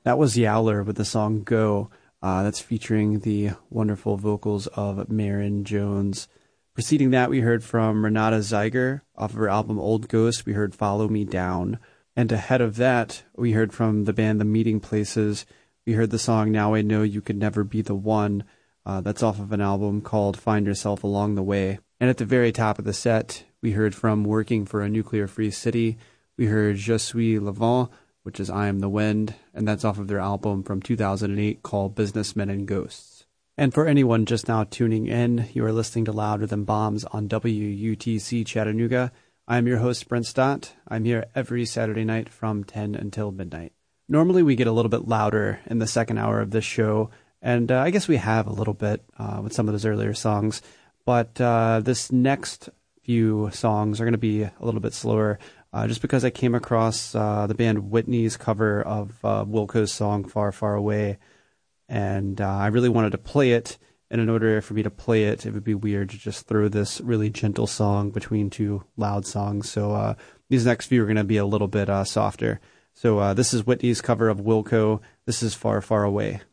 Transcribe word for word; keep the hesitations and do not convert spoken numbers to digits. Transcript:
That was Yowler with the song Go. Uh, that's featuring the wonderful vocals of Maren Jones. Preceding that, we heard from Renata Zeiger off of her album Old Ghost. We heard Follow Me Down. And ahead of that, we heard from the band The Meeting Places. We heard the song Now I Know You Could Never Be the One. Uh, that's off of an album called Find Yourself Along the Way. And at the very top of the set, we heard from Working for a Nuclear-Free City. We heard Je suis le vent, which is I Am the Wind, and that's off of their album from two thousand eight called Businessmen and Ghosts. And for anyone just now tuning in, you are listening to Louder Than Bombs on W U T C Chattanooga. I'm your host, Brent Stott. I'm here every Saturday night from ten until midnight. Normally we get a little bit louder in the second hour of this show, and uh, I guess we have a little bit uh, with some of those earlier songs, but uh, this next few songs are going to be a little bit slower. Uh, just because I came across uh, the band Whitney's cover of uh, Wilco's song Far, Far Away, and uh, I really wanted to play it, and in order for me to play it, it would be weird to just throw this really gentle song between two loud songs, so uh, these next few are going to be a little bit uh, softer. So uh, this is Whitney's cover of Wilco. This is Far, Far Away.